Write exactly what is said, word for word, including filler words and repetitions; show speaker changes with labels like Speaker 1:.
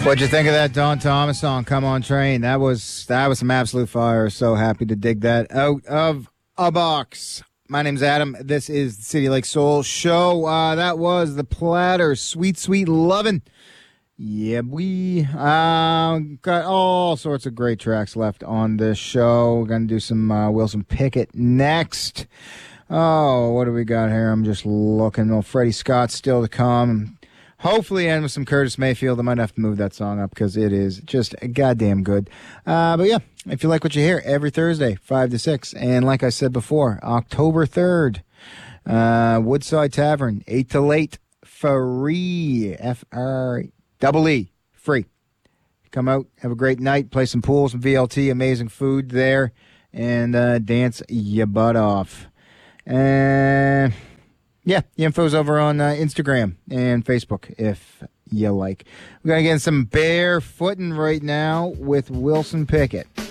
Speaker 1: What'd you think of that Don Thomas song, Come On Train? That was that was some absolute fire. So happy to dig that out of a box. My name's Adam. This is the City Lake Soul Show. Uh, that was The Platters, Sweet Sweet Lovin'. Yeah, we uh, got all sorts of great tracks left on this show. We're going to do some uh, Wilson Pickett next. Oh, what do we got here? I'm just looking. Well, Freddie Scott's still to come. Hopefully end with some Curtis Mayfield. I might have to move that song up because it is just goddamn good. Uh, but yeah, if you like what you hear, every Thursday, five to six. And like I said before, October third, uh, Woodside Tavern, eight to late, free. F R E E, free. Come out, have a great night, play some pool, some V L T, amazing food there, and uh, dance your butt off. And... yeah, the info's over on uh, Instagram and Facebook, if you like. We're going to get some barefooting right now with Wilson Pickett.